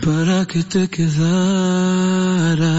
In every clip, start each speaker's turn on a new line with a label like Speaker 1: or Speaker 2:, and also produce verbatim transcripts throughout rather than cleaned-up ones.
Speaker 1: para que te quedaras.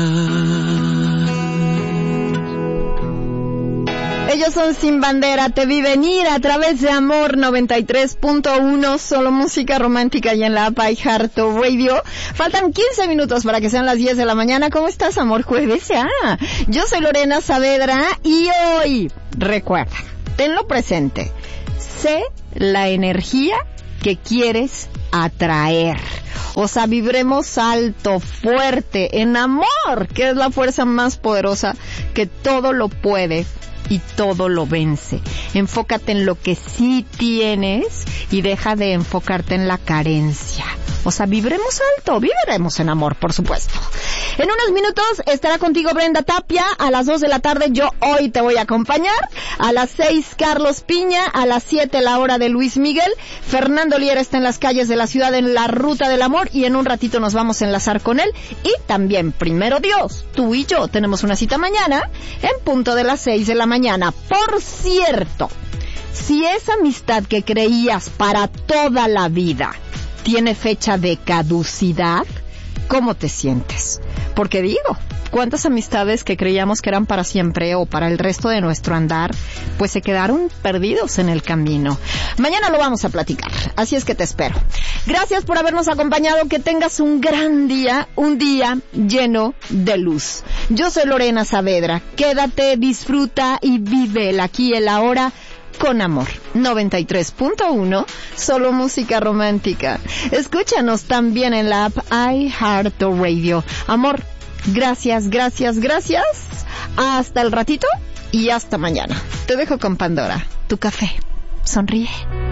Speaker 2: Ellos son Sin Bandera, Te Vi Venir a través de Amor noventa y tres punto uno, solo música romántica y en la app iHeartRadio. Faltan quince minutos para que sean las diez de la mañana. ¿Cómo estás, amor? Jueves ya. Yo soy Lorena Saavedra y hoy, recuerda, tenlo presente, sé la energía que quieres atraer. O sea, vibremos alto, fuerte, en amor, que es la fuerza más poderosa que todo lo puede y todo lo vence. Enfócate en lo que sí tienes y deja de enfocarte en la carencia. O sea, vibremos alto, viviremos en amor, por supuesto. En unos minutos estará contigo Brenda Tapia. A las dos de la tarde yo hoy te voy a acompañar. A las seis Carlos Piña. A las siete la hora de Luis Miguel. Fernando Liera está en las calles de la ciudad en la Ruta del Amor y en un ratito nos vamos a enlazar con él. Y también, primero Dios, tú y yo tenemos una cita mañana en punto de las seis de la mañana. Por cierto, si esa amistad que creías para toda la vida tiene fecha de caducidad, ¿cómo te sientes? Porque digo, ¿cuántas amistades que creíamos que eran para siempre o para el resto de nuestro andar, pues se quedaron perdidos en el camino? Mañana lo vamos a platicar, así es que te espero. Gracias por habernos acompañado, que tengas un gran día, un día lleno de luz. Yo soy Lorena Saavedra, quédate, disfruta y vive el aquí y el ahora con amor. noventa y tres punto uno, solo música romántica. Escúchanos también en la app iHeartRadio. Amor, gracias, gracias, gracias. Hasta el ratito y hasta mañana. Te dejo con Pandora, tu café. Sonríe.